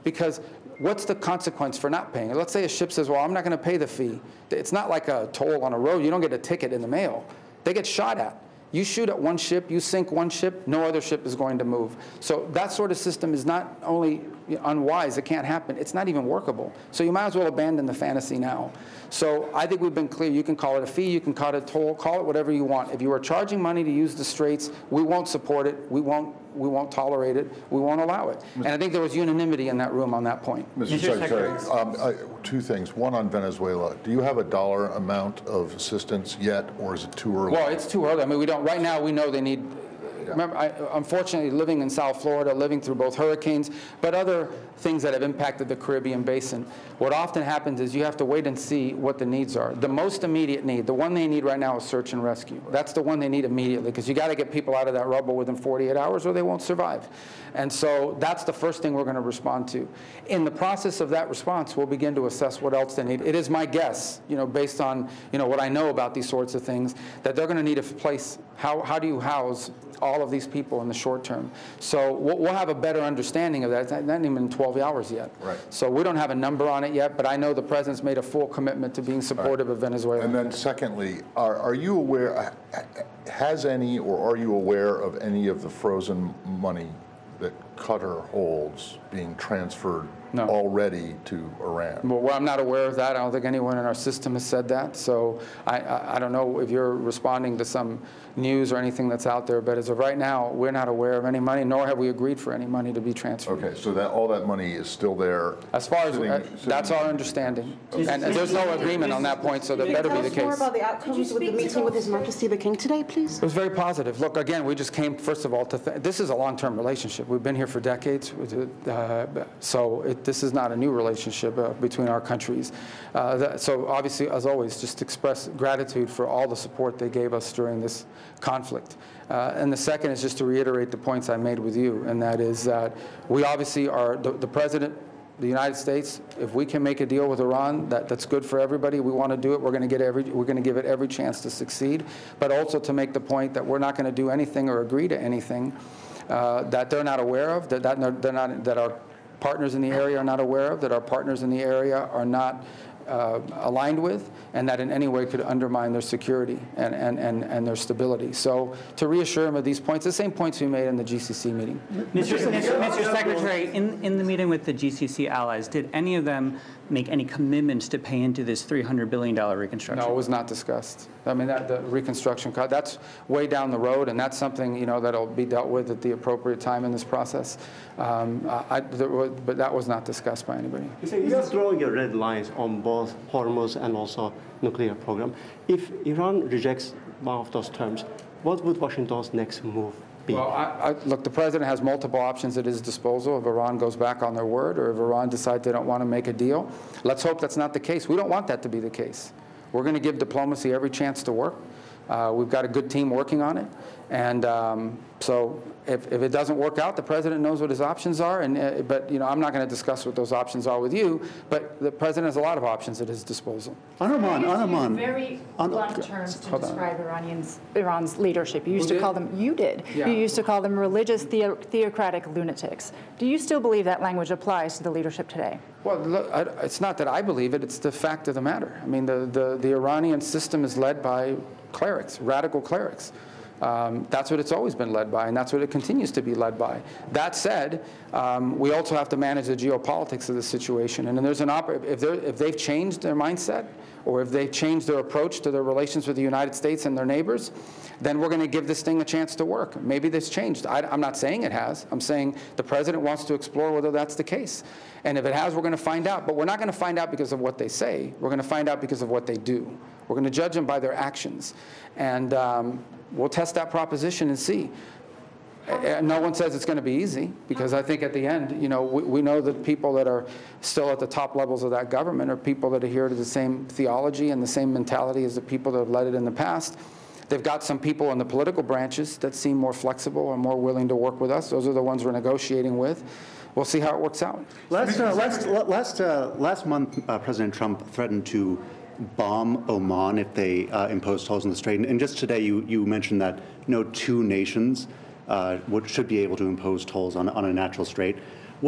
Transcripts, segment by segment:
because what's the consequence for not paying? Let's say a ship says, well, I'm not going to pay the fee. It's not like a toll on a road. You don't get a ticket in the mail. They get shot at. You shoot at one ship, you sink one ship, no other ship is going to move. So that sort of system is not only unwise, it can't happen, it's not even workable. So you might as well abandon the fantasy now. So I think we've been clear. You can call it a fee, you can call it a toll, call it whatever you want. If you are charging money to use the straits, we won't support it, we won't tolerate it, we won't allow it. And I think there was unanimity in that room on that point. Mr. Secretary, two things. One on Venezuela. Do you have a dollar amount of assistance yet, or is it too early? Well, it's too early. I mean, we don't, right now we know they need, remember, unfortunately, living in South Florida, living through both hurricanes, but other things that have impacted the Caribbean basin, what often happens is you have to wait and see what the needs are. The most immediate need, the one they need right now is search and rescue. That's the one they need immediately, because you got to get people out of that rubble within 48 hours or they won't survive. And so that's the first thing we're going to respond to. In the process of that response, we'll begin to assess what else they need. It is my guess, based on what I know about these sorts of things, that they're going to need a place. How do you house all of these people in the short term? So we'll have a better understanding of that. It's not even 12 hours yet. Right. So we don't have a number on it yet, but I know the President's made a full commitment to being supportive of Venezuela. And then secondly, are you aware, has any or are you aware of any of the frozen money that Qatar holds being transferred already to Iran? Well, I'm not aware of that. I don't think anyone in our system has said that. So I don't know if you're responding to some news or anything that's out there, but as of right now, we're not aware of any money, nor have we agreed for any money to be transferred. Okay, so that all that money is still there? As far as, that's our understanding. Okay. And there's no agreement on that point, so that better be the case. Tell us more about the outcomes with the meeting with His Majesty the King today, please. It was very positive. Look, again, we just came, first of all, this is a long-term relationship. We've been here for decades, so this is not a new relationship between our countries. So obviously, as always, just express gratitude for all the support they gave us during this conflict. And the second is just to reiterate the points I made with you, and that is that we obviously are, the President, the United States, if we can make a deal with Iran that's good for everybody, we want to do it. We're going to give it every chance to succeed, but also to make the point that we're not going to do anything or agree to anything that they're not aware of, that our partners in the area are not aware of, that our partners in the area are not aligned with, and that in any way could undermine their security and their stability. So to reassure them of these points, the same points we made in the GCC meeting. Mr. Secretary, in the meeting with the GCC allies, did any of them make any commitments to pay into this $300 billion reconstruction? No, it was not discussed. I mean, the reconstruction cost, that's way down the road, and that's something, that'll be dealt with at the appropriate time in this process. But that was not discussed by anybody. You're drawing your red lines on both Hormuz and also nuclear program. If Iran rejects one of those terms, what would Washington's next move be? Well, look, the President has multiple options at his disposal if Iran goes back on their word or if Iran decides they don't want to make a deal. Let's hope that's not the case. We don't want that to be the case. We're going to give diplomacy every chance to work. We've got a good team working on it. And so if it doesn't work out, the President knows what his options are. But I'm not going to discuss what those options are with you. But the President has a lot of options at his disposal. Arman. Very blunt terms to describe Iran's leadership. You used to call them, you did. Yeah. You used to call them religious theocratic lunatics. Do you still believe that language applies to the leadership today? Well, look, it's not that I believe it. It's the fact of the matter. I mean, the Iranian system is led by clerics, radical clerics. That's what it's always been led by, and that's what it continues to be led by. That said, we also have to manage the geopolitics of the situation. And then there's if they've changed their mindset, or if they've changed their approach to their relations with the United States and their neighbors, then we're going to give this thing a chance to work. Maybe this changed. I'm not saying it has. I'm saying the President wants to explore whether that's the case. And if it has, we're going to find out. But we're not going to find out because of what they say. We're going to find out because of what they do. We're going to judge them by their actions. And we'll test that proposition and see. No one says it's going to be easy, because I think at the end, we know that people that are still at the top levels of that government are people that adhere to the same theology and the same mentality as the people that have led it in the past. They've got some people in the political branches that seem more flexible and more willing to work with us. Those are the ones we're negotiating with. We'll see how it works out. Last month, President Trump threatened to bomb Oman if they impose tolls on the strait. And just today, you mentioned that no two nations should be able to impose tolls on a natural strait. What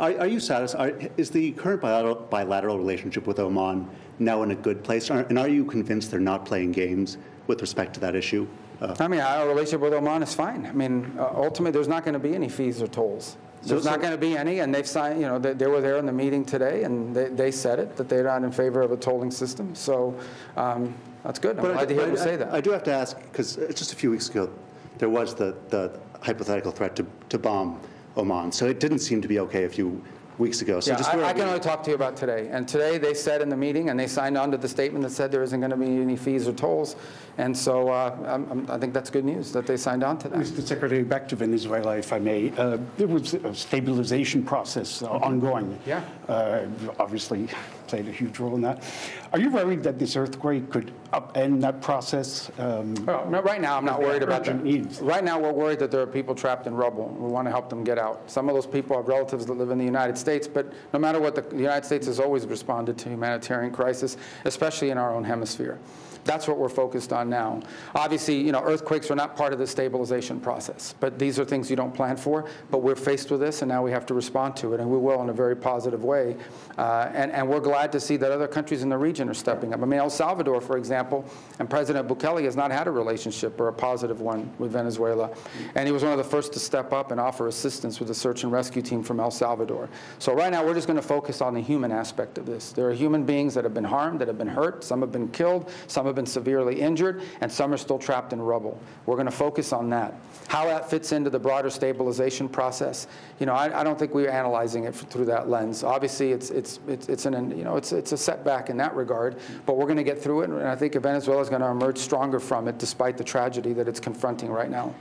Are you satisfied? Is the current bilateral relationship with Oman now in a good place? And are you convinced they're not playing games with respect to that issue? I mean, our relationship with Oman is fine. I mean, ultimately, there's not going to be any fees or tolls. There's not going to be any, and they've signed, you know, they were there in the meeting today, and they said it, that they're not in favor of a tolling system. So that's good. I'm glad to hear them say that. I do have to ask, because just a few weeks ago, there was the hypothetical threat to bomb Oman. So it didn't seem to be okay a few weeks ago. So yeah, I can only talk to you about today. And today they said in the meeting, and they signed on to the statement that said there isn't going to be any fees or tolls. And so I think that's good news that they signed on to that. Mr. Secretary, back to Venezuela, if I may. There was a stabilization process ongoing. Yeah. You obviously played a huge role in that. Are you worried that this earthquake could upend that process? Well, no, right now, I'm not worried about that. Right now, we're worried that there are people trapped in rubble. We want to help them get out. Some of those people have relatives that live in the United States, but no matter what, the United States has always responded to humanitarian crisis, especially in our own hemisphere. That's what we're focused on now. Obviously, you know, earthquakes are not part of the stabilization process, but these are things you don't plan for. But we're faced with this, and now we have to respond to it, and we will in a very positive way. And we're glad to see that other countries in the region are stepping up. I mean, El Salvador, for example, and President Bukele has not had a relationship or a positive one with Venezuela. And he was one of the first to step up and offer assistance with the search and rescue team from El Salvador. So right now, we're just going to focus on the human aspect of this. There are human beings that have been harmed, that have been hurt. Some have been killed. Some have been severely injured, and some are still trapped in rubble. We're going to focus on that. How that fits into the broader stabilization process, you know, I don't think we're analyzing it through that lens. Obviously, it's a setback in that regard, but we're going to get through it, and I think Venezuela is going to emerge stronger from it, despite the tragedy that it's confronting right now.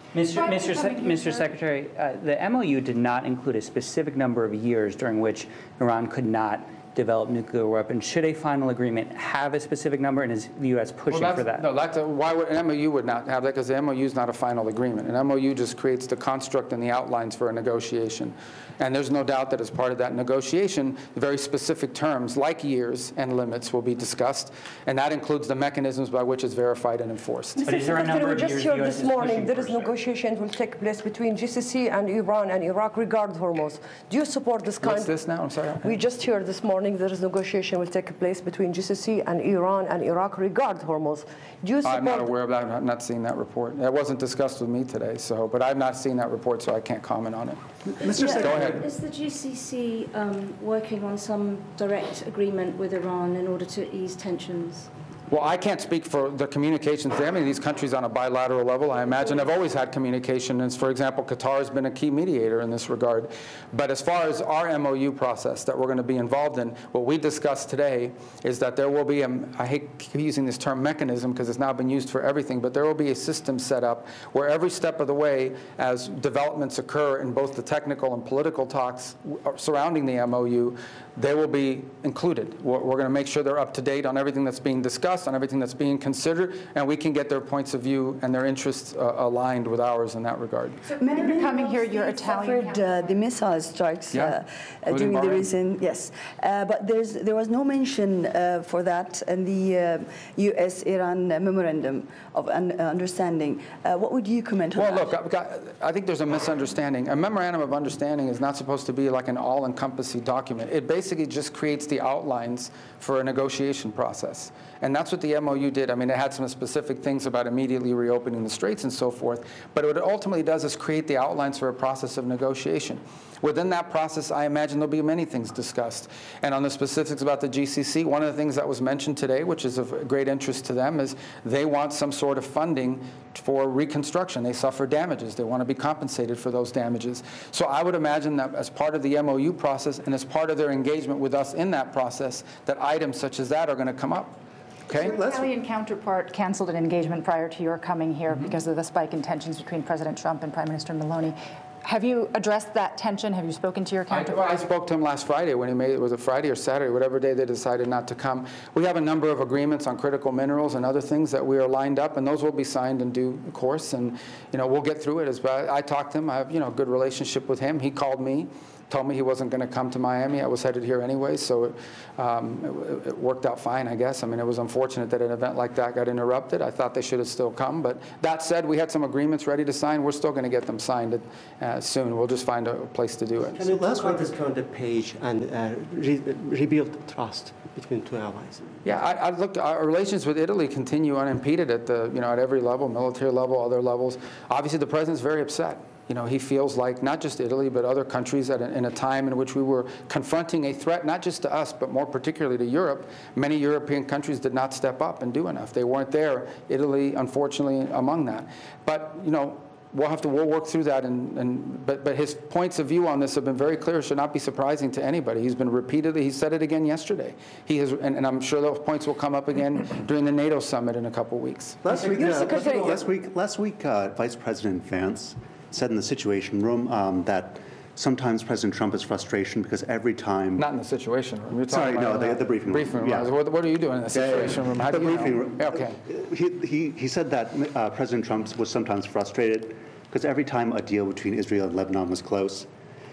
Mr. Secretary, the MOU did not include a specific number of years during which Iran could not develop nuclear weapons. Should a final agreement have a specific number, and is the U.S. pushing for that? No, why would an MOU would not have that? Because the MOU is not a final agreement. An MOU just creates the construct and the outlines for a negotiation. And there's no doubt that as part of that negotiation, very specific terms like years and limits will be discussed, and that includes the mechanisms by which it's verified and enforced. But is there a number of years we just heard this morning there is negotiations will take place between GCC and Iran and Iraq regarding Hormuz. Do you support this kind? What's this now? I'm sorry. We just heard this morning there is negotiation will take place between GCC and Iran and Iraq regarding Hormuz. Do you support? I'm not aware of that. I've not seen that report. That wasn't discussed with me today, but I've not seen that report, so I can't comment on it. Mr. Secretary, go ahead. Is the GCC working on some direct agreement with Iran in order to ease tensions? Well, I can't speak for the communications. I mean, these countries on a bilateral level, I imagine, have always had communication. And for example, Qatar has been a key mediator in this regard. But as far as our MOU process that we're going to be involved in, what we discussed today is that there will be I hate using this term mechanism because it's now been used for everything, but there will be a system set up where every step of the way, as developments occur in both the technical and political talks surrounding the MOU, they will be included. We're going to make sure they're up to date on everything that's being discussed, on everything that's being considered, and we can get their points of view and their interests aligned with ours in that regard. So many are coming here, your Italian suffered the missile strikes during the recent, yes. But there was no mention for that in the U.S.-Iran memorandum of understanding. What would you comment on that? Well, look, I think there's a misunderstanding. A memorandum of understanding is not supposed to be like an all-encompassing document. It basically just creates the outlines for a negotiation process. And that's what the MOU did. I mean, it had some specific things about immediately reopening the straits and so forth. But what it ultimately does is create the outlines for a process of negotiation. Within that process, I imagine there'll be many things discussed. And on the specifics about the GCC, one of the things that was mentioned today, which is of great interest to them, is they want some sort of funding for reconstruction. They suffer damages. They want to be compensated for those damages. So I would imagine that as part of the MOU process and as part of their engagement with us in that process, that items such as that are going to come up. Okay? Your Italian counterpart canceled an engagement prior to your coming here because of the spike in tensions between President Trump and Prime Minister Meloni. Have you addressed that tension? Have you spoken to your counterpart? I spoke to him last Friday when he made it was a Friday or Saturday, whatever day they decided not to come. We have a number of agreements on critical minerals and other things that we are lined up, and those will be signed in due course. And we'll get through it. I talked to him. I have a good relationship with him. He called me. told me he wasn't going to come to Miami. I was headed here anyway, so it worked out fine, I guess. I mean, it was unfortunate that an event like that got interrupted. I thought they should have still come, but that said, we had some agreements ready to sign. We're still going to get them signed soon. We'll just find a place to do it. Can you last week turn the page and rebuild trust between two allies? Yeah, I looked. Our relations with Italy continue unimpeded at at every level, military level, other levels. Obviously, the president's very upset. He feels like not just Italy, but other countries in a time in which we were confronting a threat, not just to us, but more particularly to Europe. Many European countries did not step up and do enough. They weren't there. Italy, unfortunately, among that. But, we'll work through that. But his points of view on this have been very clear. It should not be surprising to anybody. He's been repeatedly, he said it again yesterday. He has, and I'm sure those points will come up again during the NATO summit in a couple weeks. Last week, Vice President Vance said in the Situation Room that sometimes President Trump is frustration because every time... Not in the Situation Room. You're talking the briefing room. Briefing room. Yeah. What are you doing in the Situation Room? How do you know? Okay. He said that President Trump was sometimes frustrated because every time a deal between Israel and Lebanon was close,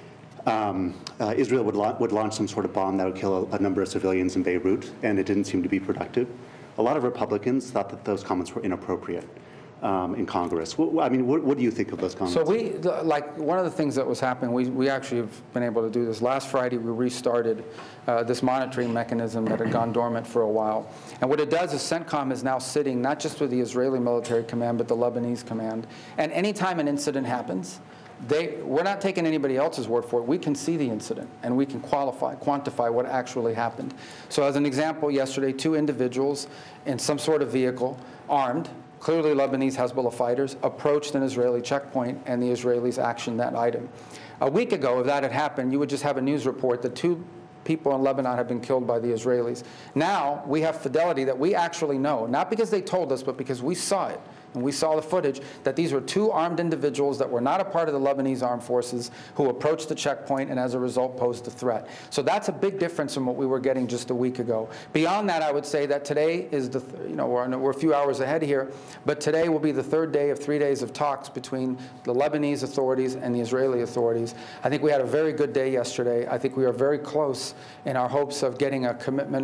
Israel would launch some sort of bomb that would kill a number of civilians in Beirut, and it didn't seem to be productive. A lot of Republicans thought that those comments were inappropriate in Congress. I mean, what do you think of those comments? So one of the things that was happening, we actually have been able to do this. Last Friday, we restarted this monitoring mechanism that had gone dormant for a while. And what it does is CENTCOM is now sitting not just with the Israeli military command, but the Lebanese command. And anytime an incident happens, we're not taking anybody else's word for it. We can see the incident, and we can quantify what actually happened. So as an example, yesterday, 2 individuals in some sort of vehicle, armed, clearly Lebanese Hezbollah fighters, approached an Israeli checkpoint, and the Israelis actioned that item. A week ago, if that had happened, you would just have a news report that 2 people in Lebanon have been killed by the Israelis. Now, we have fidelity that we actually know, not because they told us, but because we saw it. And we saw the footage that these were 2 armed individuals that were not a part of the Lebanese armed forces who approached the checkpoint and as a result posed a threat. So that's a big difference from what we were getting just a week ago. Beyond that, I would say that today is we're a few hours ahead here, but today will be the 3rd day of 3 days of talks between the Lebanese authorities and the Israeli authorities. I think we had a very good day yesterday. I think we are very close in our hopes of getting a commitment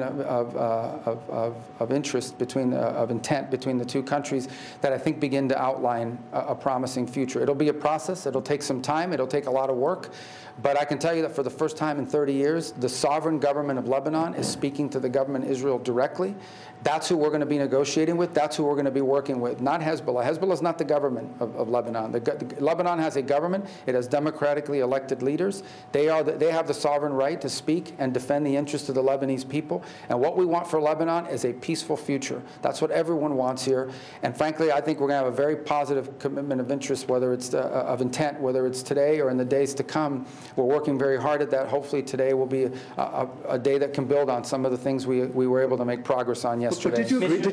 of interest of intent between the 2 countries that I think begin to outline a promising future. It'll be a process. It'll take some time. It'll take a lot of work. But I can tell you that for the first time in 30 years, the sovereign government of Lebanon is speaking to the government of Israel directly. That's who we're going to be negotiating with. That's who we're going to be working with, not Hezbollah. Hezbollah is not the government of Lebanon. Lebanon has a government. It has democratically elected leaders. They have the sovereign right to speak and defend the interests of the Lebanese people. And what we want for Lebanon is a peaceful future. That's what everyone wants here. And frankly, I think we're going to have a very positive commitment of interest, whether it's of intent, whether it's today or in the days to come. We're working very hard at that. Hopefully today will be a day that can build on some of the things we were able to make progress on yesterday. But did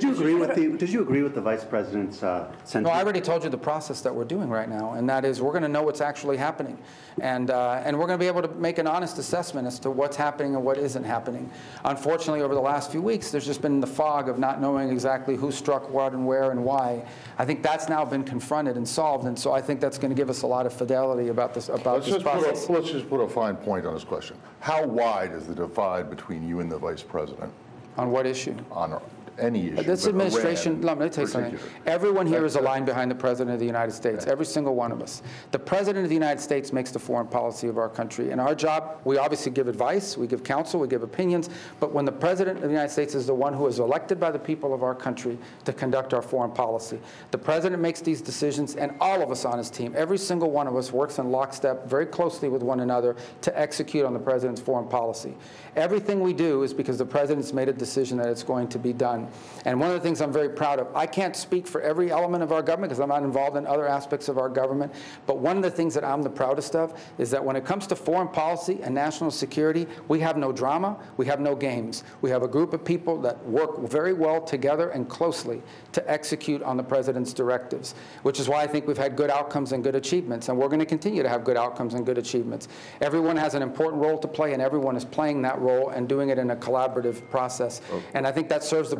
you agree with the Vice President's sentiment? No, I already told you the process that we're doing right now, and that is we're going to know what's actually happening, and we're going to be able to make an honest assessment as to what's happening and what isn't happening. Unfortunately, over the last few weeks, there's just been the fog of not knowing exactly who struck what and where and why. I think that's now been confronted and solved, and so I think that's going to give us a lot of fidelity about this process. Let's just put a fine point on this question. How wide is the divide between you and the Vice President? On what issue? On any issue. This administration, let me tell you something. Everyone here is aligned behind the President of the United States, every single one of us. The President of the United States makes the foreign policy of our country. And our job, we obviously give advice, we give counsel, we give opinions, but when the President of the United States is the one who is elected by the people of our country to conduct our foreign policy, the President makes these decisions, and all of us on his team, every single one of us works in lockstep very closely with one another to execute on the President's foreign policy. Everything we do is because the President's made a decision that it's going to be done. And one of the things I'm very proud of, I can't speak for every element of our government because I'm not involved in other aspects of our government, but one of the things that I'm the proudest of is that when it comes to foreign policy and national security, we have no drama, we have no games. We have a group of people that work very well together and closely to execute on the President's directives, which is why I think we've had good outcomes and good achievements, and we're going to continue to have good outcomes and good achievements. Everyone has an important role to play, and everyone is playing that role and doing it in a collaborative process. And I think that serves the President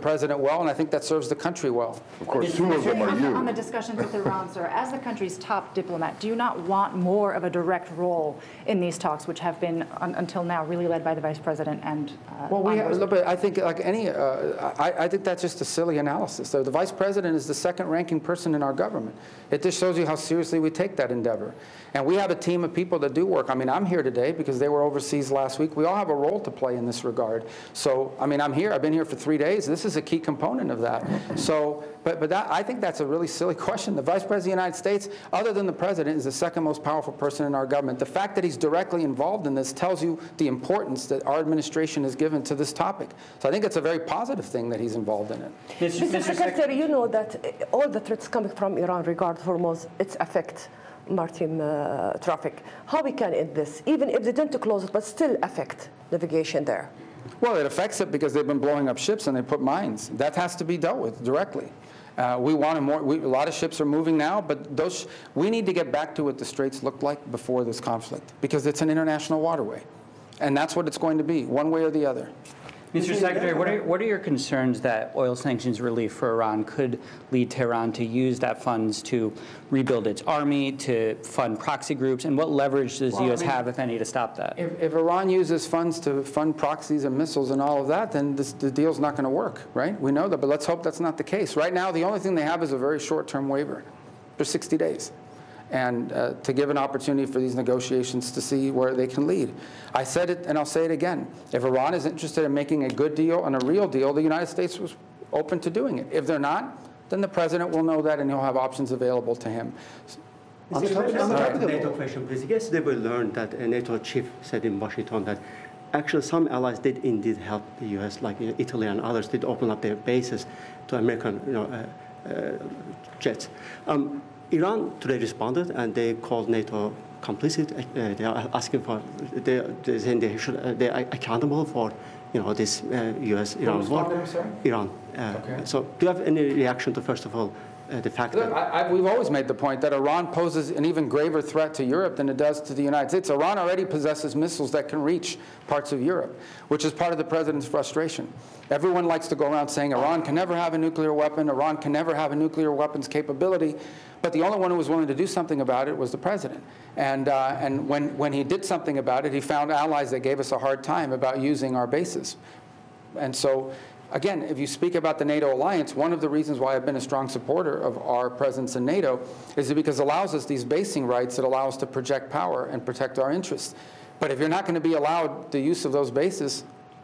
president well, and I think that serves the country well. Of course, two of them are you. On the discussions with Iran, sir, as the country's top diplomat, do you not want more of a direct role in these talks, which have been, until now, really led by the vice president and well, I think like any, I think that's just a silly analysis. So the vice president is the second-ranking person in our government. It just shows you how seriously we take that endeavor. And we have a team of people that do work. I mean, I'm here today because they were overseas last week. We all have a role to play in this regard. So, I mean, I'm here. I've been here for 3 days. This is a key component of that. So, but that, I think that's a really silly question. The Vice President of the United States, other than the President, is the second most powerful person in our government. The fact that he's directly involved in this tells you the importance that our administration has given to this topic. So I think it's a very positive thing that he's involved in it. Mr. Secretary, you know that all the threats coming from Iran regarding Hormuz, its affect maritime traffic. How we can end this, even if they tend to close it, but still affect navigation there? Well, it affects it because they've been blowing up ships and they put mines. That has to be dealt with directly. We want a lot of ships are moving now, but we need to get back to what the Straits looked like before this conflict, because it's an international waterway. And that's what it's going to be, one way or the other. Mr. Secretary, what are your concerns that oil sanctions relief for Iran could lead Tehran to use that funds to rebuild its army, to fund proxy groups, and what leverage does the U.S. have, if any, to stop that? If Iran uses funds to fund proxies and missiles and all of that, then the deal's not going to work, right? We know that, but let's hope that's not the case. Right now, the only thing they have is a very short-term waiver for 60 days. And to give an opportunity for these negotiations to see where they can lead. I said it, and I'll say it again. If Iran is interested in making a good deal and a real deal, the United States was open to doing it. If they're not, then the president will know that, and he'll have options available to him. NATO question, please. Yesterday we learned that a NATO chief said in Washington that actually some allies did indeed help the U.S., like Italy and others did open up their bases to American jets. Iran today responded, and they called NATO complicit. They are asking for, they're saying they're accountable for, this U.S.-Iran war. Iran. Okay. So, do you have any reaction to, first of all, the fact that we've always made the point that Iran poses an even graver threat to Europe than it does to the United States. Iran already possesses missiles that can reach parts of Europe, which is part of the president's frustration. Everyone likes to go around saying Iran can never have a nuclear weapon, Iran can never have a nuclear weapons capability, but the only one who was willing to do something about it was the president. And when he did something about it, he found allies that gave us a hard time about using our bases. And so, again, if you speak about the NATO alliance, one of the reasons why I've been a strong supporter of our presence in NATO is because it allows us these basing rights that allow us to project power and protect our interests. But if you're not going to be allowed the use of those bases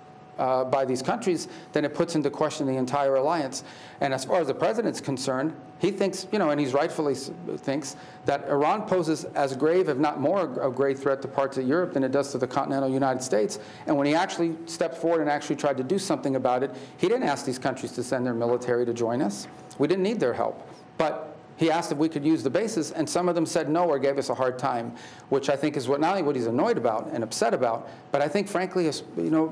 by these countries, then it puts into question the entire alliance. And as far as the president's concerned, he thinks, and he's rightfully thinks, that Iran poses as grave, if not more, a grave threat to parts of Europe than it does to the continental United States. And when he actually stepped forward and actually tried to do something about it, he didn't ask these countries to send their military to join us. We didn't need their help. But he asked if we could use the bases, and some of them said no or gave us a hard time, which I think is not only what he's annoyed about and upset about, but I think, frankly, it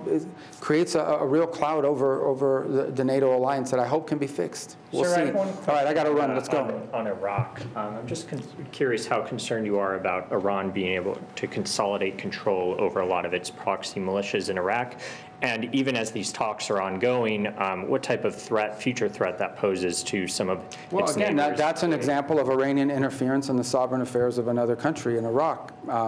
creates a real cloud over the NATO alliance that I hope can be fixed. We'll see. All right, I got to run. Let's go. On Iraq, I'm just curious how concerned you are about Iran being able to consolidate control over a lot of its proxy militias in Iraq. And even as these talks are ongoing, what type of future threat that poses to some of its again, neighbors? that's an example of Iranian interference in the sovereign affairs of another country, in Iraq.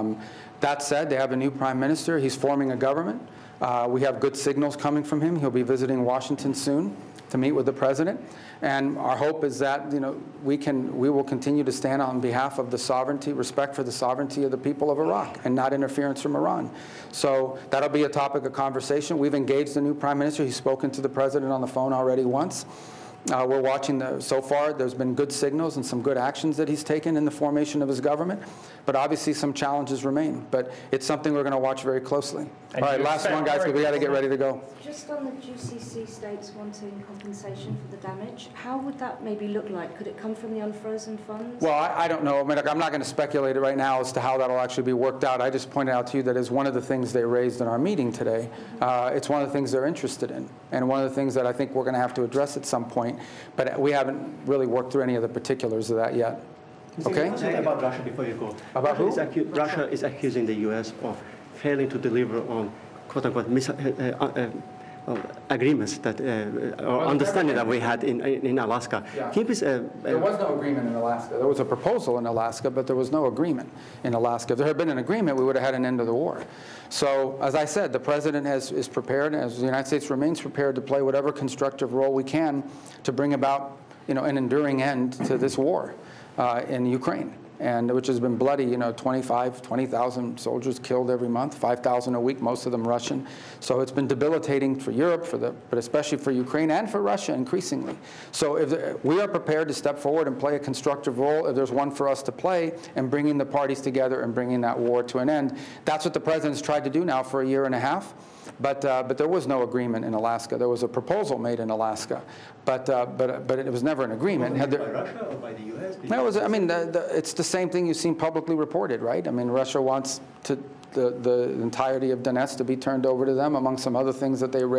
That said, they have a new prime minister. He's forming a government. We have good signals coming from him. He'll be visiting Washington soon to meet with the president. And our hope is that we will continue to stand on behalf of the sovereignty, respect for the sovereignty of the people of Iraq, and not interference from Iran. So that'll be a topic of conversation. We've engaged the new prime minister. He's spoken to the president on the phone already once. We're watching so far, there's been good signals and some good actions that he's taken in the formation of his government, but obviously some challenges remain. But it's something we're going to watch very closely. All right, last one, guys, because we got to get ready to go. Just on the GCC states wanting compensation for the damage, how would that maybe look like? Could it come from the unfrozen funds? Well, I don't know. I mean, I'm not going to speculate right now as to how that'll actually be worked out. I just pointed out to you that as one of the things they raised in our meeting today. It's one of the things they're interested in, and one of the things that I think we're going to have to address at some point. But we haven't really worked through any of the particulars of that yet. Okay? Say about Russia before you go. About who? Russia is accusing the U.S. of failing to deliver on quote-unquote agreements that or understanding that we had in Alaska. Yeah. Can you please, there was no agreement in Alaska. There was a proposal in Alaska, but there was no agreement in Alaska. If there had been an agreement, we would have had an end of the war. So, as I said, the president is prepared, as the United States remains prepared to play whatever constructive role we can to bring about, an enduring end to this war in Ukraine, and which has been bloody. 20,000 soldiers killed every month, 5,000 a week, most of them Russian. So it's been debilitating for Europe, but especially for Ukraine and for Russia increasingly. So if we are prepared to step forward and play a constructive role, if there's one for us to play, and bringing the parties together and bringing that war to an end. That's what the president's tried to do now for a year and a half. But there was no agreement in Alaska. There was a proposal made in Alaska, but it was never an agreement. By Russia or by the U.S.? No, it's the same thing you've seen publicly reported, right? I mean, Russia wants the entirety of Donetsk to be turned over to them, among some other things that they raised.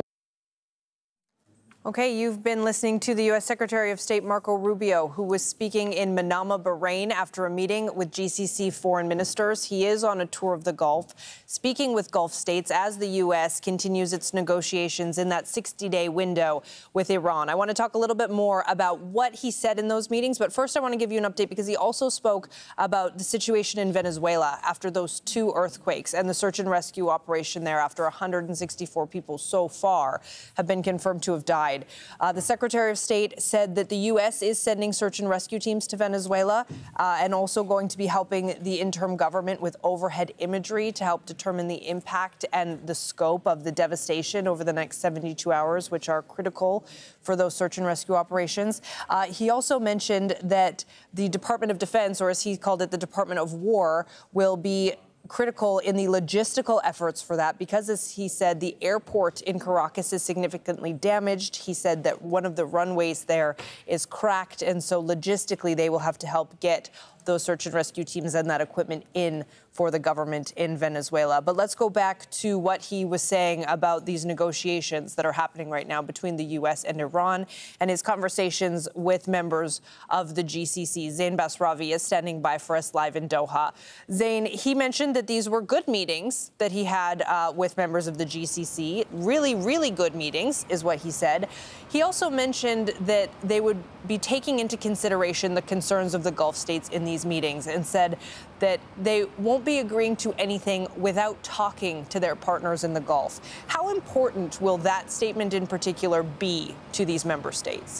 Okay, you've been listening to the U.S. Secretary of State Marco Rubio, who was speaking in Manama, Bahrain, after a meeting with GCC foreign ministers. He is on a tour of the Gulf, speaking with Gulf states as the U.S. continues its negotiations in that 60-day window with Iran. I want to talk a little bit more about what he said in those meetings, but first I want to give you an update because he also spoke about the situation in Venezuela after those 2 earthquakes and the search and rescue operation there after 164 people so far have been confirmed to have died. The Secretary of State said that the U.S. is sending search and rescue teams to Venezuela and also going to be helping the interim government with overhead imagery to help determine the impact and the scope of the devastation over the next 72 hours, which are critical for those search and rescue operations. He also mentioned that the Department of Defense, or as he called it, the Department of War, will be critical in the logistical efforts for that because, as he said, the airport in Caracas is significantly damaged. He said that one of the runways there is cracked, and so logistically they will have to help get those search and rescue teams and that equipment in for the government in Venezuela. But let's go back to what he was saying about these negotiations that are happening right now between the U.S. and Iran and his conversations with members of the GCC. Zain Basravi is standing by for us live in Doha. Zain, he mentioned that these were good meetings that he had with members of the GCC. Really, really good meetings is what he said. He also mentioned that they would be taking into consideration the concerns of the Gulf states in these meetings and said that they won't be agreeing to anything without talking to their partners in the Gulf. How important will that statement in particular be to these member states?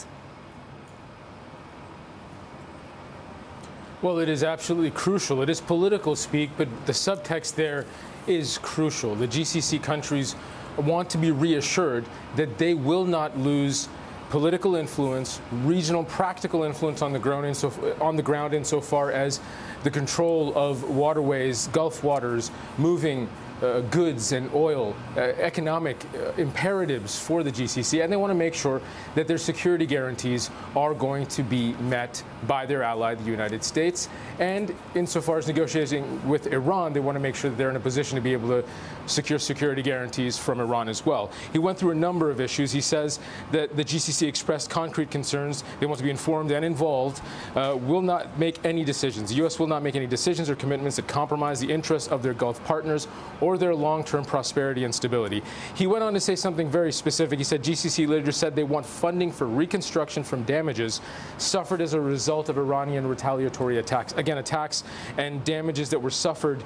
Well, it is absolutely crucial. It is political speak, but the subtext there is crucial. The GCC countries want to be reassured that they will not lose political influence, regional practical influence on the ground insofar as the control of waterways, Gulf waters, moving goods and oil, economic imperatives for the GCC, and they want to make sure that their security guarantees are going to be met by their ally, the United States. And insofar as negotiating with Iran, they want to make sure that they're in a position to be able to secure security guarantees from Iran as well. He went through a number of issues. He says that the GCC expressed concrete concerns. They want to be informed and involved, will not make any decisions. The U.S. will not make any decisions or commitments that compromise the interests of their Gulf partners or their long-term prosperity and stability. He went on to say something very specific. He said GCC leaders said they want funding for reconstruction from damages suffered as a result of Iranian retaliatory attacks. Again, attacks and damages that were suffered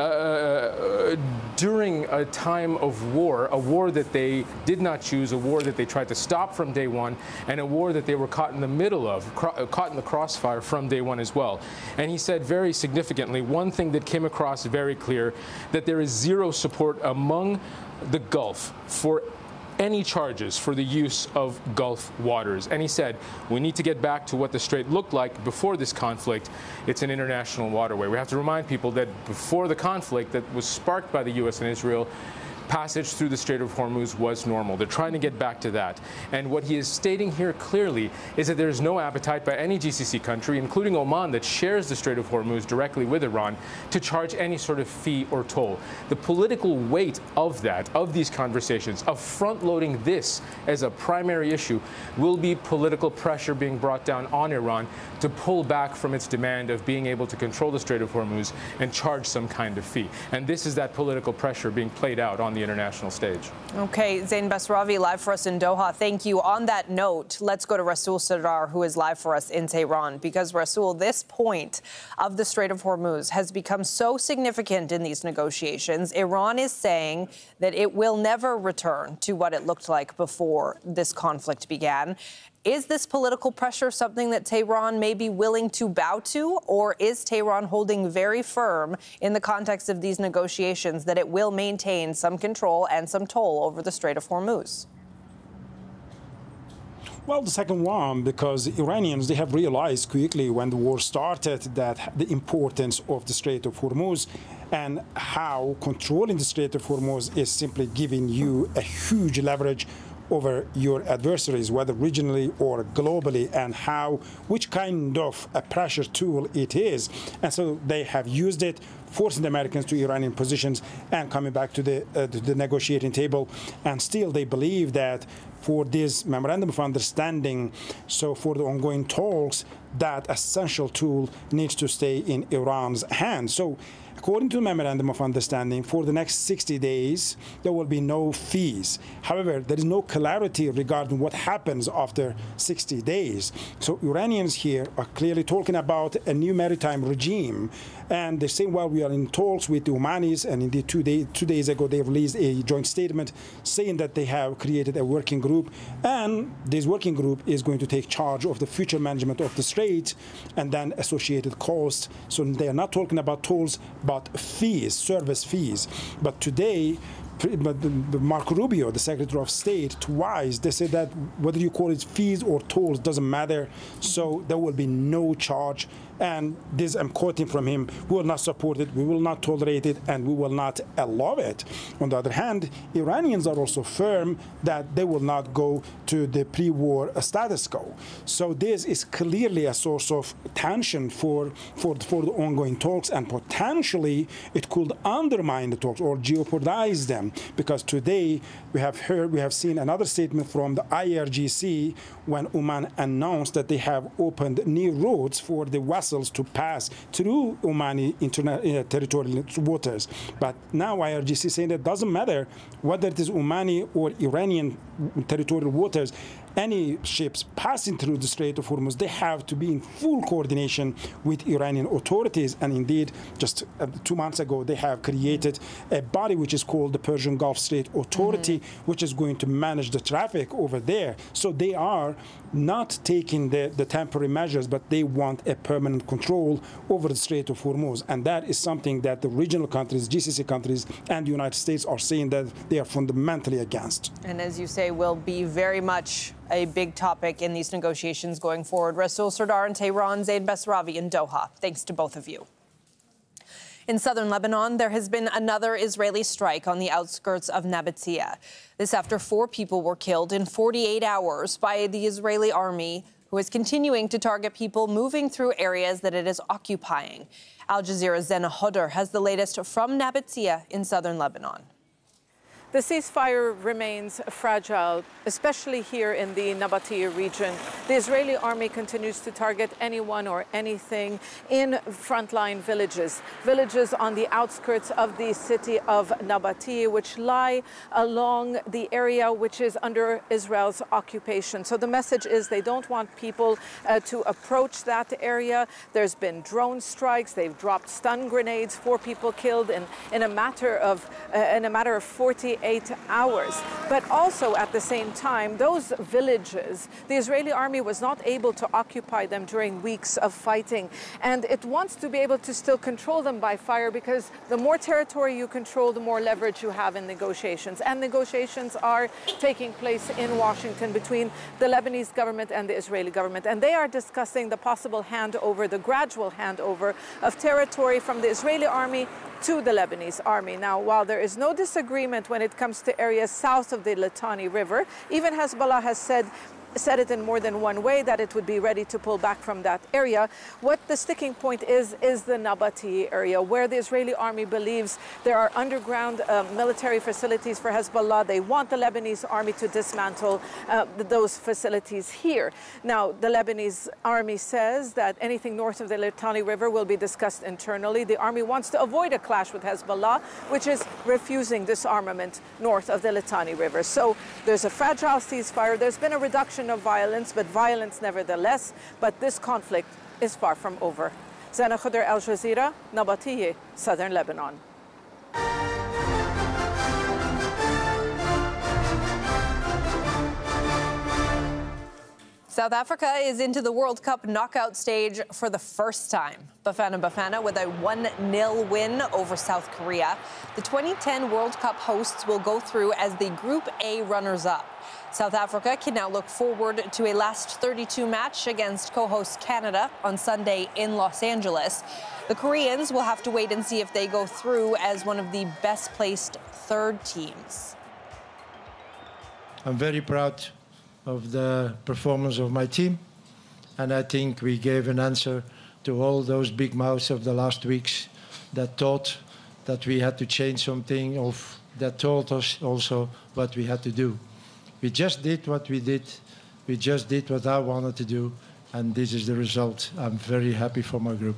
during a time of war, a war that they did not choose, a war that they tried to stop from day one, and a war that they were caught in the middle of, caught in the crossfire from day one as well. And he said very significantly, one thing that came across very clear, that there is zero support among the Gulf for any charges for the use of Gulf waters. And he said, we need to get back to what the Strait looked like before this conflict. It's an international waterway. We have to remind people that before the conflict that was sparked by the U.S. and Israel, passage through the Strait of Hormuz was normal. They're trying to get back to that. And what he is stating here clearly is that there is no appetite by any GCC country, including Oman, that shares the Strait of Hormuz directly with Iran, to charge any sort of fee or toll. The political weight of that, of these conversations, of front-loading this as a primary issue, will be political pressure being brought down on Iran to pull back from its demand of being able to control the Strait of Hormuz and charge some kind of fee. And this is that political pressure being played out on the international stage. Okay, Zain Basravi, live for us in Doha. Thank you. On that note, let's go to Rasool Sardar, who is live for us in Tehran, because Rasool, this point of the Strait of Hormuz has become so significant in these negotiations. Iran is saying that it will never return to what it looked like before this conflict began. Is this political pressure something that Tehran may be willing to bow to, or is Tehran holding very firm in the context of these negotiations that it will maintain some control and some toll over the Strait of Hormuz? Well, the second one, because the Iranians, they have realized quickly when the war started that the importance of the Strait of Hormuz and how controlling the Strait of Hormuz is simply giving you a huge leverage over your adversaries, whether regionally or globally, and which kind of a pressure tool it is. And so they have used it, forcing the Americans to Iranian positions and coming back to the negotiating table. And still they believe that for this memorandum of understanding, so for the ongoing talks, that essential tool needs to stay in Iran's hands. So according to the memorandum of understanding, for the next 60 days, there will be no fees. However, there is no clarity regarding what happens after 60 days. So Iranians here are clearly talking about a new maritime regime. And they say, well, we are in talks with the Omanis, and indeed 2 days ago they released a joint statement saying that they have created a working group, and this working group is going to take charge of the future management of the strait and then associated costs. So they are not talking about tolls, but fees, service fees. But today, Marco Rubio, the Secretary of State, twice, they said that whether you call it fees or tolls doesn't matter, so there will be no charge. And this, I'm quoting from him, we will not support it, we will not tolerate it, and we will not allow it. On the other hand, Iranians are also firm that they will not go to the pre-war status quo. So this is clearly a source of tension for the ongoing talks, and potentially it could undermine the talks or jeopardize them. Because today we have seen another statement from the IRGC when Oman announced that they have opened new routes for the vessels to pass through Omani territorial waters. But now IRGC saying that it doesn't matter whether it is Omani or Iranian territorial waters, any ships passing through the Strait of Hormuz, they have to be in full coordination with Iranian authorities. And indeed, just 2 months ago, they have created a body which is called the Persian Gulf Strait Authority, which is going to manage the traffic over there. So they are not taking the temporary measures, but they want a permanent control over the Strait of Hormuz. And that is something that the regional countries, GCC countries, and the United States are saying that they are fundamentally against. And as you say, will be very much a big topic in these negotiations going forward. Rasool Sardar in Tehran, Zain Basravi in Doha. Thanks to both of you. In southern Lebanon, there has been another Israeli strike on the outskirts of Nabatea. This after 4 people were killed in 48 hours by the Israeli army, who is continuing to target people moving through areas that it is occupying. Al Jazeera's Zena Hodder has the latest from Nabatea in southern Lebanon. The ceasefire remains fragile, especially here in the Nabatea region. The Israeli army continues to target anyone or anything in frontline villages on the outskirts of the city of Nabatea, which lie along the area which is under Israel's occupation. So the message is they don't want people to approach that area. There's been drone strikes. They've dropped stun grenades. 4 people killed in a matter of 48 hours. But also at the same time, those villages, the Israeli army was not able to occupy them during weeks of fighting. And it wants to be able to still control them by fire, because the more territory you control, the more leverage you have in negotiations. And negotiations are taking place in Washington between the Lebanese government and the Israeli government. And they are discussing the possible handover, the gradual handover of territory from the Israeli army to the Lebanese army. Now, while there is no disagreement when it comes to areas south of the Litani River, even Hezbollah has said said it in more than one way, that it would be ready to pull back from that area. What the sticking point is the Nabati area, where the Israeli army believes there are underground military facilities for Hezbollah. They want the Lebanese army to dismantle those facilities here. Now, the Lebanese army says that anything north of the Litani River will be discussed internally. The army wants to avoid a clash with Hezbollah, which is refusing disarmament north of the Litani River. So there's a fragile ceasefire. There's been a reduction of violence, but violence nevertheless. But this conflict is far from over. Zana Khuder, Al Jazeera, Nabatiye, Southern Lebanon. South Africa is into the World Cup knockout stage for the first time. Bafana Bafana with a 1-0 win over South Korea. The 2010 World Cup hosts will go through as the Group A runners-up. South Africa can now look forward to a last 32 match against co-host Canada on Sunday in Los Angeles. The Koreans will have to wait and see if they go through as one of the best-placed third teams. I'm very proud of the performance of my team, and I think we gave an answer to all those big mouths of the last weeks that thought that we had to change something, that told us also what we had to do. We just did what we did. We just did what I wanted to do, and this is the result. I'm very happy for my group.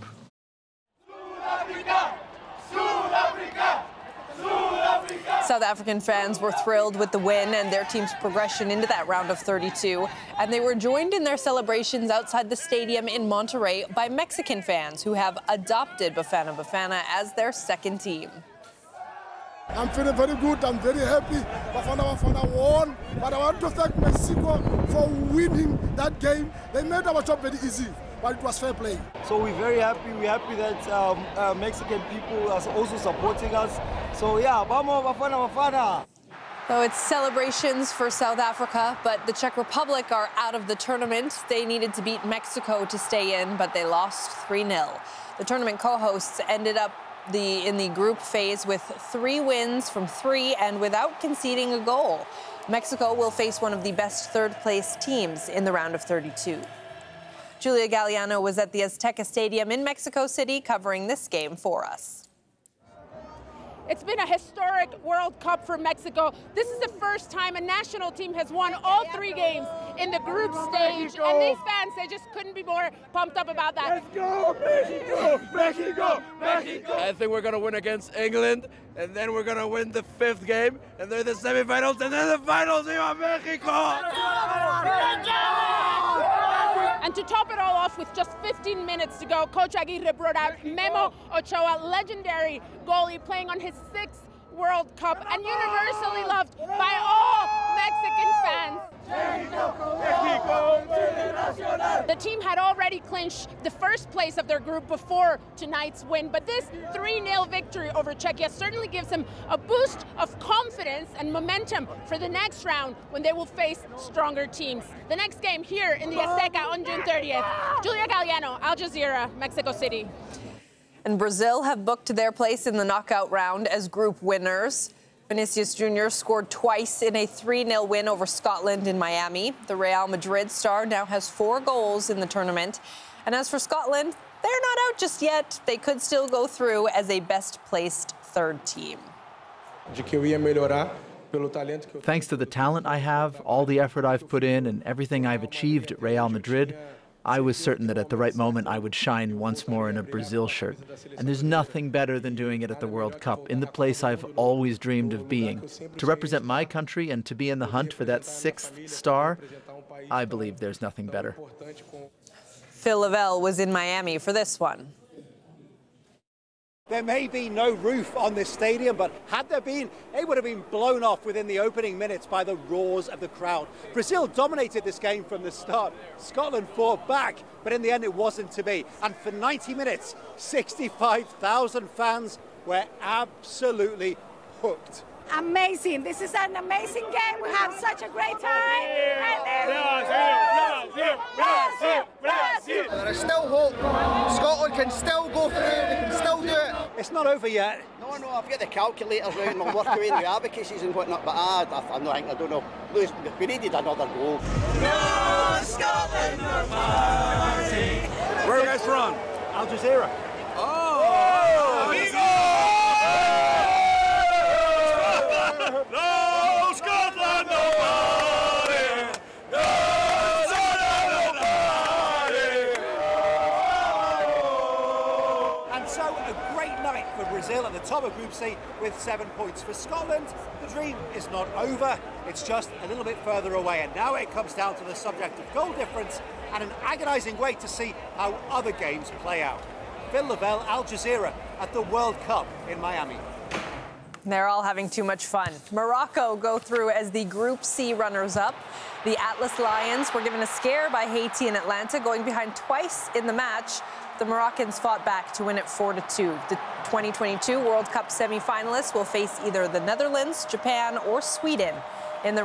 South African fans were thrilled with the win and their team's progression into that round of 32, and they were joined in their celebrations outside the stadium in Monterrey by Mexican fans who have adopted Bafana Bafana as their second team. I'm feeling very good. I'm very happy. Bafana Bafana won, but I want to thank Mexico for winning that game. They made our job very easy, but it was fair play. So we're very happy. We're happy that Mexican people are also supporting us. So yeah, vamos Bafana Bafana. So it's celebrations for South Africa, but the Czech Republic are out of the tournament. They needed to beat Mexico to stay in, but they lost 3-0. The tournament co-hosts ended up in the group phase with 3 wins from 3 and without conceding a goal. Mexico will face one of the best third-place teams in the round of 32. Julia Galliano was at the Azteca Stadium in Mexico City covering this game for us. It's been a historic World Cup for Mexico. This is the first time a national team has won all 3 games in the group stage. Mexico. And these fans, they just couldn't be more pumped up about that. Let's go, Mexico, Mexico, Mexico. I think we're going to win against England, and then we're going to win the 5th game, and then the semifinals, and then the finals. Viva Mexico! And to top it all off, with just 15 minutes to go, Coach Aguirre brought out Memo Ochoa, legendary goalie, playing on his 6th World Cup and universally loved by all Mexican fans. The team had already clinched the first place of their group before tonight's win, but this 3-0 victory over Czechia certainly gives them a boost of confidence and momentum for the next round when they will face stronger teams. The next game here in the Azteca on June 30th. Julia Galliano, Al Jazeera, Mexico City. And Brazil have booked their place in the knockout round as group winners. Vinicius Jr. scored twice in a 3-0 win over Scotland in Miami. The Real Madrid star now has 4 goals in the tournament. And as for Scotland, they're not out just yet. They could still go through as a best-placed third team. Thanks to the talent I have, all the effort I've put in, and everything I've achieved at Real Madrid, I was certain that at the right moment I would shine once more in a Brazil shirt. And there's nothing better than doing it at the World Cup, in the place I've always dreamed of being. To represent my country and to be in the hunt for that 6th star, I believe there's nothing better. Phil Lavelle was in Miami for this one. There may be no roof on this stadium, but had there been, it would have been blown off within the opening minutes by the roars of the crowd. Brazil dominated this game from the start. Scotland fought back, but in the end it wasn't to be. And for 90 minutes, 65,000 fans were absolutely hooked. Amazing. This is an amazing game. We have such a great time. There is still hope. Scotland can still go through. They can still do it. It's not over yet. No, I've got the calculators out and I'll work away in the abacuses and whatnot, but I don't know. We needed another goal. No, Scotland are fighting. Where are you guys from? Al Jazeera. Oh! No, Scotland, nobody! No, Scotland, nobody! And so, a great night for Brazil at the top of Group C with 7 points. For Scotland, the dream is not over. It's just a little bit further away. And now it comes down to the subject of goal difference and an agonising wait to see how other games play out. Phil Lavelle, Al Jazeera at the World Cup in Miami. They're all having too much fun. Morocco go through as the Group C runners-up. The Atlas Lions were given a scare by Haiti and Atlanta, going behind twice in the match. The Moroccans fought back to win it 4-2. The 2022 World Cup semi-finalists will face either the Netherlands, Japan, or Sweden.